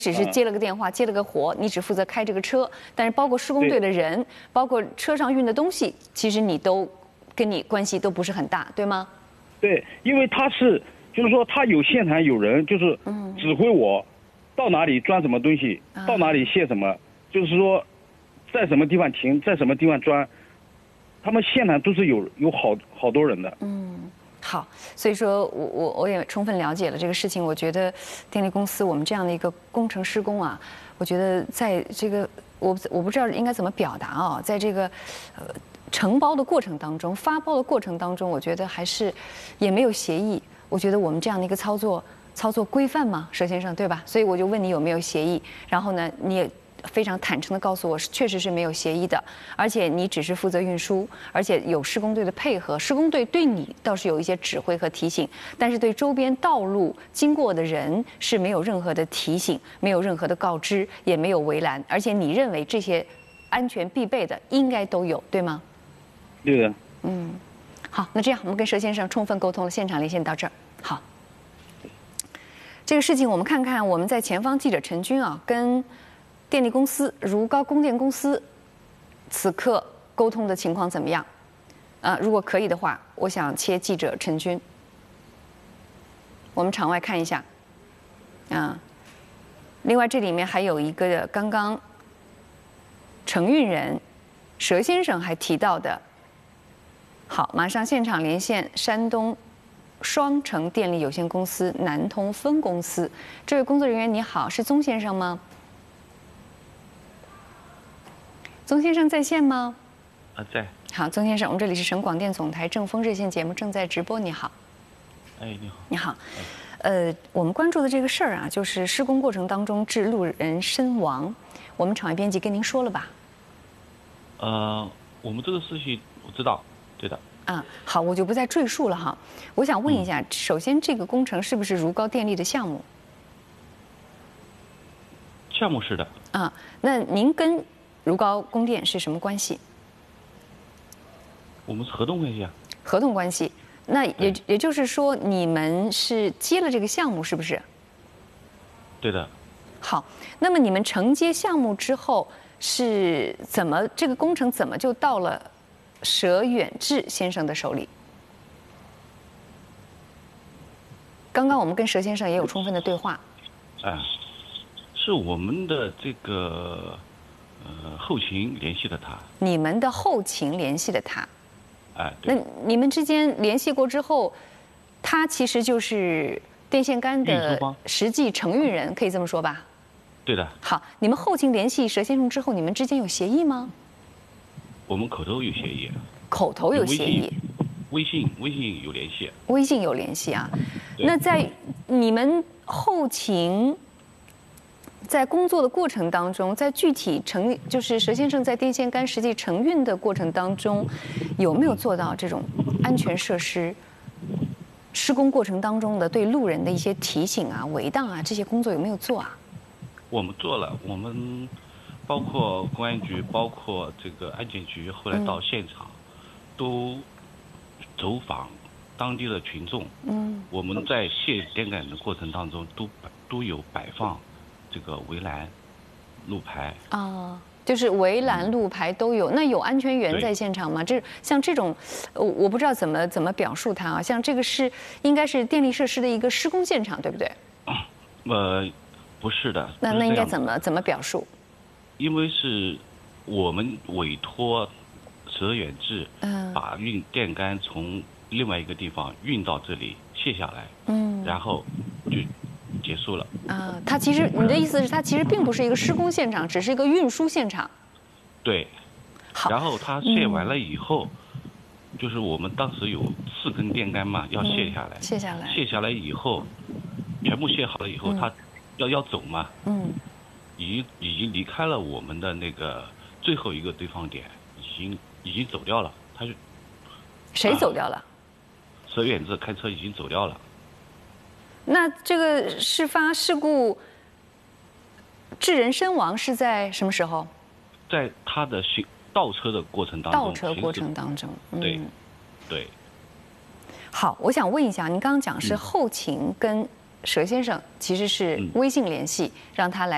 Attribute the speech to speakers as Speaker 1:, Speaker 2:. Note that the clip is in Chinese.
Speaker 1: 只是接了个电话，接了个活，你只负责开这个车，但是包括施工队的人，包括车上运的东西，其实你都跟你关系都不是很大，对吗？
Speaker 2: 对，因为就是说他有现场有人，就是指挥我到哪里装什么东西，到哪里卸什么，就是说在什么地方停，在什么地方装，他们现场都是有好多人的。
Speaker 1: 好，所以说我也充分了解了这个事情。我觉得电力公司我们这样的一个工程施工啊，我觉得在这个我不知道应该怎么表达啊，在这个承包的过程当中、发包的过程当中，我觉得还是也没有协议。我觉得我们这样的一个操作规范吗，佘先生，对吧？所以我就问你有没有协议，然后呢，你也非常坦诚地告诉我，确实是没有协议的，而且你只是负责运输，而且有施工队的配合，施工队对你倒是有一些指挥和提醒，但是对周边道路经过的人是没有任何的提醒，没有任何的告知，也没有围栏，而且你认为这些安全必备的应该都有，对吗？
Speaker 2: 对的。
Speaker 1: 好，那这样我们跟佘先生充分沟通了，现场连线到这儿。好，这个事情我们看看我们在前方记者陈军啊跟电力公司如高供电公司此刻沟通的情况怎么样？如果可以的话，我想切记者陈军。我们场外看一下。另外这里面还有一个刚刚承运人佘先生还提到的。好，马上现场连线山东双城电力有限公司南通分公司，这位工作人员你好，是宗先生吗？宗先生在线吗？
Speaker 3: 在。
Speaker 1: 好，宗先生，我们这里是省广电总台正风热线节目正在直播，你好。
Speaker 3: 你好。
Speaker 1: 你好。我们关注的这个事儿啊，就是施工过程当中致路人身亡，我们场外编辑跟您说了吧？
Speaker 3: 我们这个事情我知道。对的。
Speaker 1: 好，我就不再赘述了哈。我想问一下，首先这个工程是不是如高电力的项目？
Speaker 3: 项目是的。
Speaker 1: 那您跟如高供电是什么关系？
Speaker 3: 我们是合同关系啊。
Speaker 1: 合同关系，那也就是说你们是接了这个项目，是不是？
Speaker 3: 对的。
Speaker 1: 好，那么你们承接项目之后是怎么这个工程怎么就到了佘远志先生的手里？刚刚我们跟佘先生也有充分的对话。
Speaker 3: 是我们的这个后勤联系的他。
Speaker 1: 你们的后勤联系的他。
Speaker 3: 对。
Speaker 1: 那你们之间联系过之后，他其实就是电线杆的实际承运人，可以这么说吧？
Speaker 3: 对的。
Speaker 1: 好，你们后勤联系佘先生之后，你们之间有协议吗？
Speaker 3: 我们口头有协议。
Speaker 1: 口头有协议。
Speaker 3: 微信有联系。
Speaker 1: 微信有联系啊。那在你们后勤在工作的过程当中，在具体就是佘先生在电线杆实际承运的过程当中，有没有做到这种安全设施施工过程当中的对路人的一些提醒啊、围挡啊这些工作有没有做啊？
Speaker 3: 我们做了，我们包括公安局，包括这个安检局，后来到现场，都走访当地的群众。我们在卸电杆的过程当中，都有摆放这个围栏、路牌。
Speaker 1: 就是围栏、路牌都有。那有安全员在现场吗？像这种，我不知道怎么表述它啊。像这个应该是电力设施的一个施工现场，对不对？
Speaker 3: 不是的。
Speaker 1: 那应该怎么表述？
Speaker 3: 因为是我们委托佘远志把运电杆从另外一个地方运到这里卸下来，然后就结束了。
Speaker 1: 它其实你的意思是，它其实并不是一个施工现场，只是一个运输现场。
Speaker 3: 对。
Speaker 1: 好。
Speaker 3: 然后它卸完了以后，就是我们当时有4根电杆嘛，要卸下来。卸下来以后，全部卸好了以后，它要走嘛。已经离开了我们的那个最后一个堆放点，已经走掉了。他就
Speaker 1: 谁走掉了？
Speaker 3: 佘远志开车已经走掉了。
Speaker 1: 那这个事发事故致人身亡是在什么时候？
Speaker 3: 在他的倒车的过程当中。
Speaker 1: 倒车过程当中。
Speaker 3: 对。
Speaker 1: 好，我想问一下，您刚刚讲是后勤跟佘先生其实是微信联系，让他来。